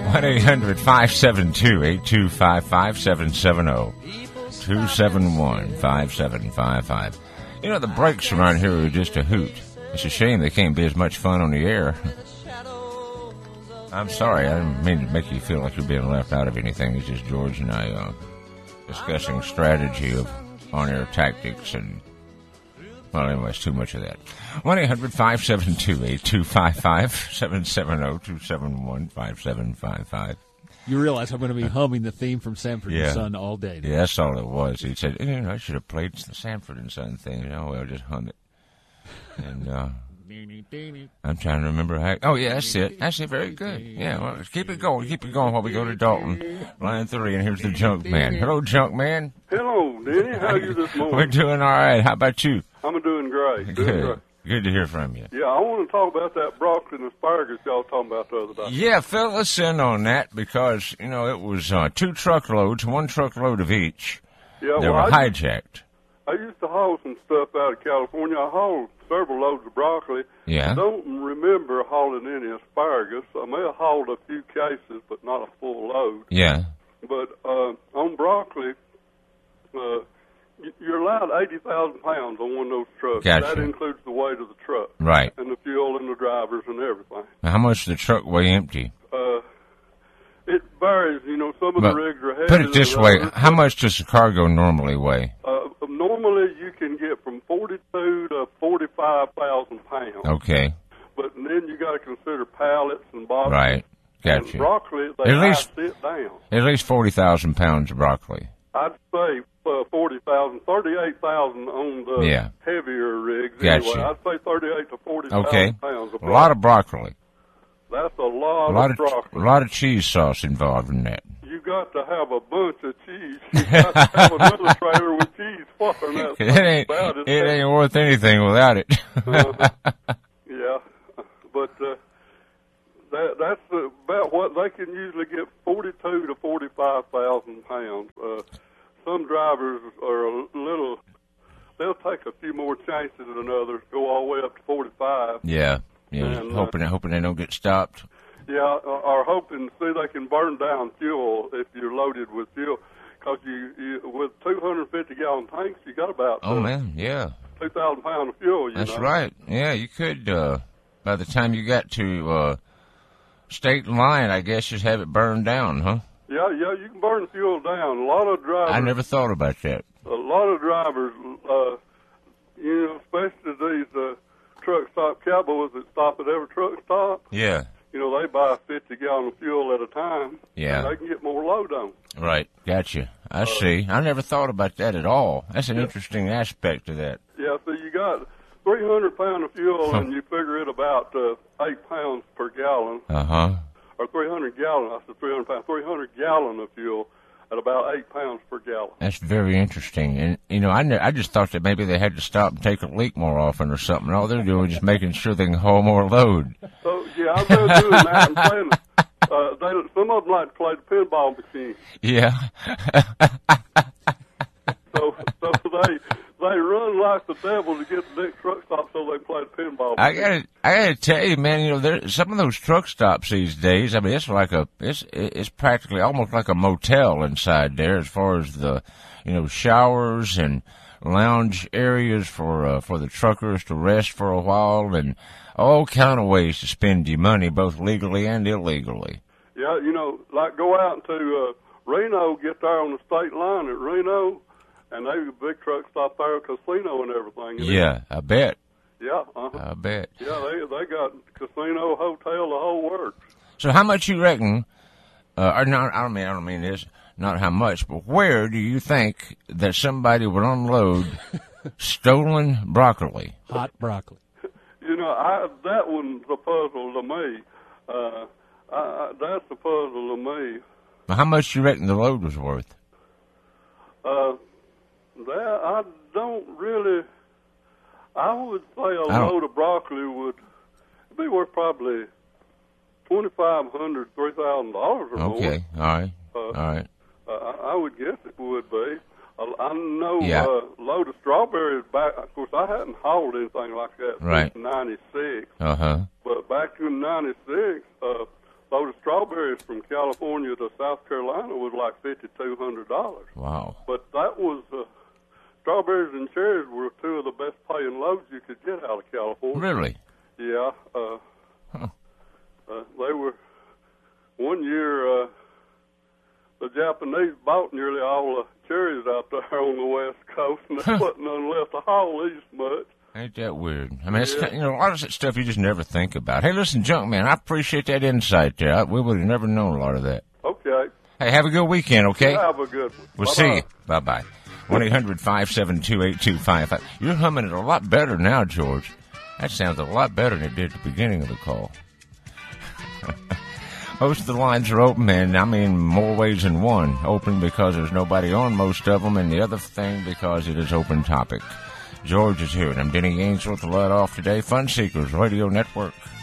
1-800-572-8255, 770-271-5755. You know, the breaks around here are just a hoot. It's a shame they can't be as much fun on the air. I'm sorry, I didn't mean to make you feel like you're being left out of anything. It's just George and I discussing strategy of on-air tactics and, well, anyways, too much of that. 1-800-572-8255, 770-271-5755. You realize I'm going to be humming the theme from Sanford and Son all day. Yeah, that's all it was. He said, I should have played the Sanford and Son thing. Well, just hum it. And I'm trying to remember how. Oh, yeah, that's it. That's it. Very good. Yeah, well, keep it going. Keep it going while we go to Dalton. Line 3, and here's the Junk Man. Hello, Junk Man. Hello, Denny. How are you this morning? We're doing all right. How about you? I'm doing great. Good. Good to hear from you. Yeah, I want to talk about that broccoli and asparagus y'all talking about the other day. Yeah, fill us in on that because, it was 2 truckloads, 1 truckload of each. Yeah, they were hijacked. I used to haul some stuff out of California. I hauled several loads of broccoli. Yeah. I don't remember hauling any asparagus. I may have hauled a few cases, but not a full load. Yeah. But on broccoli, you're allowed 80,000 pounds on one of those trucks. Gotcha. That includes the weight of the truck. Right. And the fuel and the drivers and everything. How much does the truck weigh empty? It varies. Some of the rigs are heavy. Put it this way. How much does the cargo normally weigh? Normally, you can get from 42 to 45,000 pounds. Okay. But then you got to consider pallets and boxes. Right. Gotcha. And broccoli, they sit down. At least 40,000 pounds of broccoli. I'd say 40,000, 38,000 on the heavier rigs. Gotcha. Anyway, I'd say 38 to 40,000 pounds of broccoli. A lot of broccoli. That's a lot of broccoli. A lot of cheese sauce involved in that. You got to have a bunch of cheese. You got to have another trailer with cheese for that. It ain't worth anything without it. Yeah, but that's about what they can usually get, 42 to 45,000 pounds. Some drivers are a little. They'll take a few more chances than others. Go all the way up to 45. Yeah. And, hoping they don't get stopped. Yeah, or hoping see they can burn down fuel if you're loaded with fuel, because you with 250-gallon tanks, you got about 2,000 pounds of fuel. That's right. Yeah, you could by the time you got to state line, I guess, just have it burned down, huh? Yeah, you can burn fuel down. A lot of drivers. I never thought about that. A lot of drivers, especially these truck stop cowboys that stop at every truck stop. Yeah. They buy 50 gallons of fuel at a time. Yeah. And they can get more load on. Right. Gotcha. I see. I never thought about that at all. That's an interesting aspect to that. Yeah, so you got 300 pounds of fuel, and you figure it about 8 pounds per gallon. Uh-huh. Or 300 gallon. I said 300 pounds. 300 gallon of fuel at about 8 pounds per gallon. That's very interesting. And, I just thought that maybe they had to stop and take a leak more often or something. All they're doing is just making sure they can haul more load. So, yeah, I'm doing that and playing. Some of them like to play the pinball machine. Yeah. so they run like the devil to get the next truck stop so they can play the pinball machine. I gotta tell you, man, there's some of those truck stops these days. I mean, it's like it's practically almost like a motel inside there, as far as the, showers and lounge areas for the truckers to rest for a while, and all kind of ways to spend your money, both legally and illegally. Yeah, like go out to Reno, get there on the state line at Reno, and they have a big truck stop there, casino and everything. Yeah, I bet. Yeah, I bet. Yeah, they got casino, hotel, the whole works. So how much you reckon? Or not? I don't mean this. Not how much, but where do you think that somebody would unload stolen broccoli? Hot broccoli. That one's a puzzle to me. That's a puzzle to me. How much do you reckon the load was worth? That I don't really. I would say a load of broccoli would be worth probably $2,500, $3,000 or more. Okay, all right. I would guess it would be. I know load of strawberries back. Of course, I hadn't hauled anything like that since '96. Uh-huh. But back in '96, load of strawberries strawberries from California to South Carolina was like $5,200. Wow. But that was strawberries and cherries were two of the best paying loads you could get out of California. Really? Yeah. They were one year. The Japanese bought nearly all the cherries out there on the West Coast, and they wasn't none left to haul east much. Ain't that weird? I mean, it's, a lot of that stuff you just never think about. Hey, listen, Junkman, I appreciate that insight there. We would have never known a lot of that. Okay. Hey, have a good weekend, okay? Yeah, have a good one. We'll see you. Bye-bye. 1-800-572-8255. You're humming it a lot better now, George. That sounds a lot better than it did at the beginning of the call. Most of the lines are open, and I mean more ways than one. Open because there's nobody on most of them, and the other thing because it is open topic. George is here, and I'm Denny Ainsworth to let off today. Fun Seekers Radio Network.